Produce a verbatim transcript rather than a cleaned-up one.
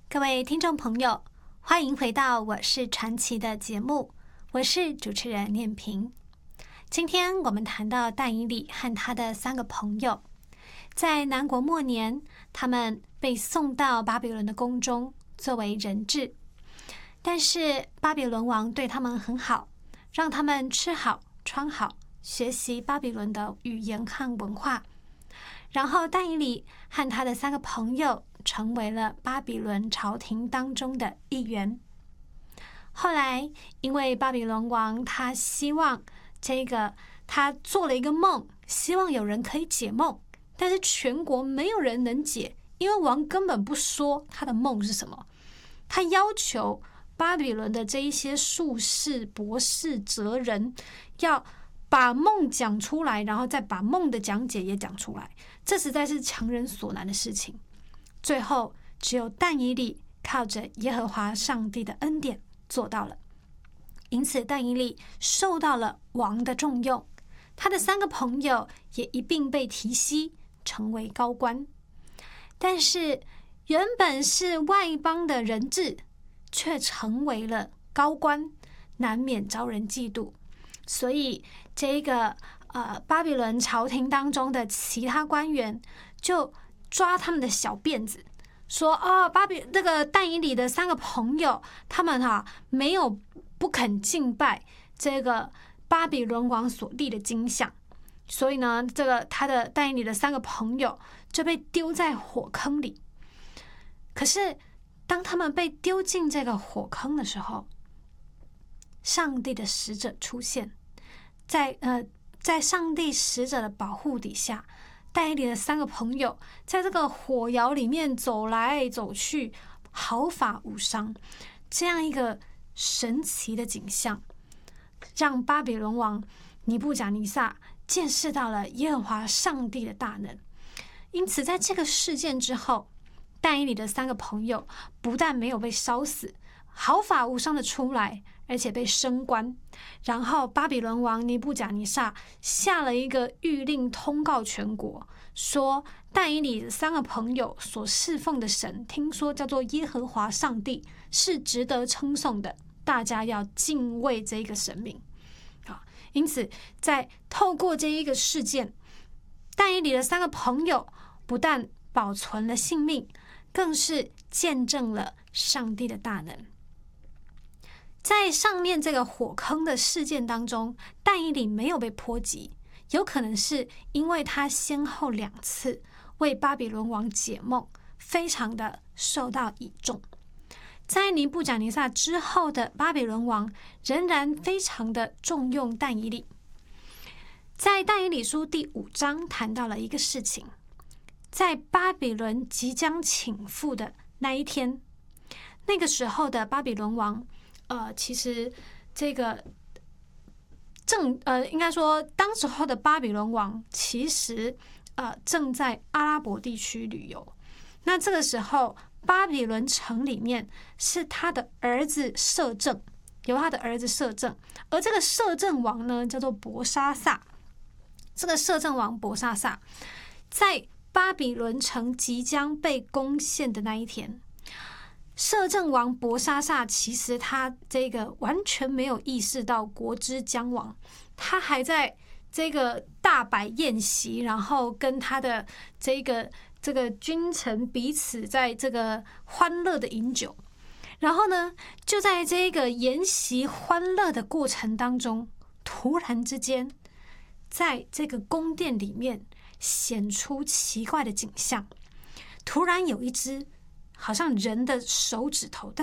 各位听众朋友，欢迎回到我是传奇的节目，我是主持人念萍。今天我们谈到但以理和他的三个朋友，在南国末年，他们被送到巴比伦的宫中作为人质，但是巴比伦王对他们很好，让他们吃好穿好，学习巴比伦的语言和文化。然后但以理和他的三个朋友成为了巴比伦朝廷当中的一员。后来因为巴比伦王他希望这个他做了一个梦，希望有人可以解梦，但是全国没有人能解，因为王根本不说他的梦是什么。他要求巴比伦的这一些术士、博士、哲人要把梦讲出来，然后再把梦的讲解也讲出来，这实在是强人所难的事情。最后只有但以理靠着耶和华上帝的恩典做到了，因此但以理受到了王的重用，他的三个朋友也一并被提携成为高官。但是原本是外邦的人质，却成为了高官，难免招人嫉妒。所以这个呃巴比伦朝廷当中的其他官员就抓他们的小辫子，说哦，巴比这个但以理的三个朋友，他们哈、啊、没有不肯敬拜这个巴比伦王所立的金像，所以呢，这个他的但以理的三个朋友就被丢在火坑里。可是当他们被丢进这个火坑的时候，上帝的使者出现，在呃，在上帝使者的保护底下，但以理的三个朋友在这个火窑里面走来走去，毫发无伤。这样一个神奇的景象，让巴比伦王尼布甲尼撒见识到了耶和华上帝的大能。因此在这个事件之后，但以理的三个朋友不但没有被烧死，毫发无伤的出来，而且被升官。然后巴比伦王尼布甲尼撒下了一个谕令，通告全国，说但以理三个朋友所侍奉的神，听说叫做耶和华上帝，是值得称颂的，大家要敬畏这个神明。因此在透过这一个事件，但以理的三个朋友不但保存了性命，更是见证了上帝的大能。在上面这个火坑的事件当中，但以理没有被波及，有可能是因为他先后两次为巴比伦王解梦，非常的受到倚重。在尼布甲尼撒之后的巴比伦王仍然非常的重用但以理。在但以理书第五章谈到了一个事情，在巴比伦即将倾覆的那一天，那个时候的巴比伦王呃，其实这个正呃，应该说当时候的巴比伦王其实呃正在阿拉伯地区旅游。那这个时候巴比伦城里面是他的儿子摄政，由他的儿子摄政，而这个摄政王呢叫做伯沙撒。这个摄政王伯沙撒在巴比伦城即将被攻陷的那一天，摄政王伯沙撒其实他这个完全没有意识到国之将亡，他还在这个大摆宴席，然后跟他的这个这个君臣彼此在这个欢乐的饮酒。然后呢，就在这个宴席欢乐的过程当中，突然之间在这个宫殿里面显出奇怪的景象，突然有一只好像人的手指头，